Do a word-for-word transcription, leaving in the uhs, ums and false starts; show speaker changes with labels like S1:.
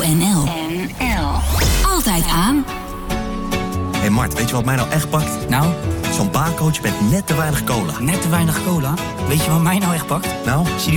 S1: N L. N L. Altijd aan.
S2: Hé hey Mart, weet je wat mij nou echt pakt?
S3: Nou?
S2: Zo'n baarcoach met net te weinig cola.
S3: Net te weinig cola? Weet je wat mij nou echt pakt?
S2: Nou?
S3: Zie